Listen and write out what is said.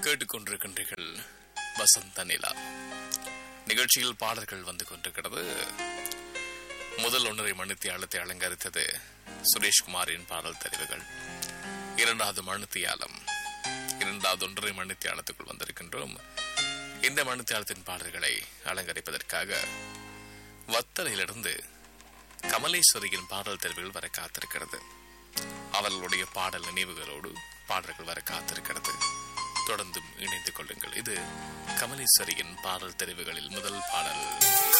கேட்டுக்கொண்டிருக்கின்றீர்கள் வசந்த நிலா நிகழ்ச்சியில் பாடல்கள் வந்து கொண்டிருக்கிறது. முதல் 1.5 மணித்தியாலத்தை அலங்கரித்தது சுரேஷ்குமாரின் பாடல் தெரிவுகள். இரண்டாவது 1.5 மணித்தியாலத்துக்குள் வந்திருக்கின்றோம். இந்த மணித்தியாலத்தின் பாடல்களை அலங்கரிப்பதற்காக வத்தலையிலிருந்து கமலேஸ்வரியின் பாடல் தெரிவுகள் வர காத்திருக்கிறது. அவர்களுடைய பாடல் நினைவுகளோடு பாடல்கள் வர காத்திருக்கிறது. தொடர்ந்தும் இணைந்து கொள்ளுங்கள். இது கமலேஸ்வரியின் பாடல் தெரிவுகளில் முதல் பாடல்.